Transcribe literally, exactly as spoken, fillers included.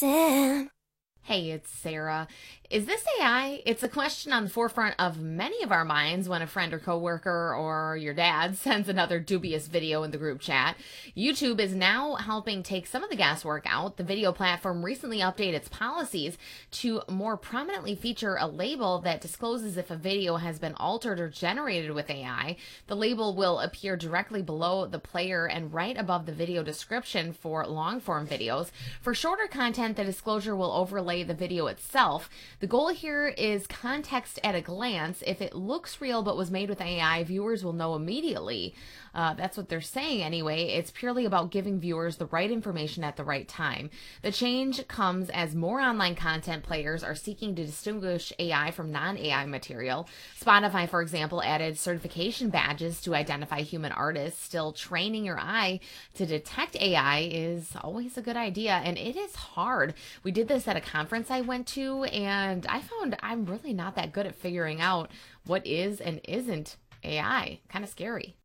Damn. Hey, it's Sarah. Is this A I? It's a question on the forefront of many of our minds when a friend or coworker or your dad sends another dubious video in the group chat. YouTube is now helping take some of the guesswork out. The video platform recently updated its policies to more prominently feature a label that discloses if a video has been altered or generated with A I. The label will appear directly below the player and right above the video description for long-form videos. For shorter content, the disclosure will overlay the video itself. The goal here is context at a glance. If it looks real but was made with A I, viewers will know immediately. Uh, that's what they're saying anyway. It's purely about giving viewers the right information at the right time. The change comes as more online content players are seeking to distinguish A I from non-A I material. Spotify, for example, added certification badges to identify human artists. Still, training your eye to detect A I is always a good idea, and it is hard. We did this at a conference I went to, and I found I'm really not that good at figuring out what is and isn't A I. Kind of scary.